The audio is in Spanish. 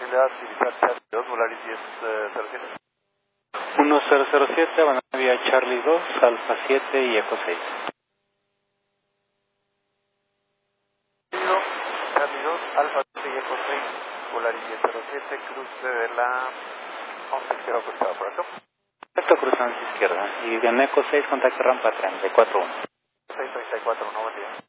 posibilidad de utilizar Charlie 2, Volaris 1007. 1007, van vía Charlie 2, Alfa 7 y Eco 6. Charlie 2, Alfa 7 y Eco 6, Volaris 1007, cruce de la 11 izquierda cruzada, ¿correcto? Correcto, cruzando a izquierda. Y en Eco 6, contacto rampa 341. 634, no, buen día.